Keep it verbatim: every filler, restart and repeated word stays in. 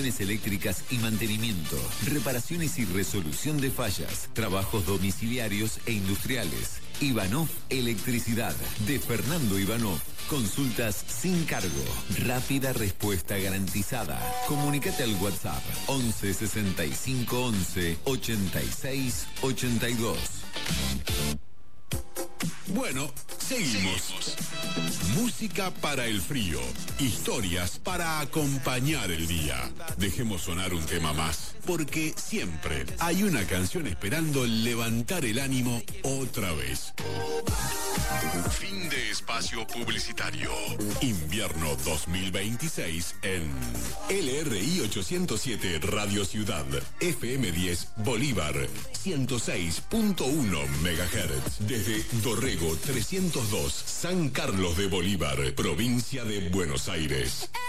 eléctricas y mantenimiento, reparaciones y resolución de fallas, trabajos domiciliarios e industriales. Ivanov Electricidad, de Fernando Ivanov. Consultas sin cargo. Rápida respuesta garantizada. Comunícate al WhatsApp once sesenta y cinco once ochenta y seis ochenta y dos. Bueno, seguimos. seguimos. Música para el frío. Historias para acompañar el día. Dejemos sonar un tema más, porque siempre hay una canción esperando levantar el ánimo otra vez. Fin de espacio publicitario. Invierno dos mil veintiséis en L R I ochocientos siete Radio Ciudad, F M diez Bolívar, ciento seis punto uno megahertz. Desde Dorrego trescientos dos, San Carlos de Bolívar, provincia de Buenos Aires.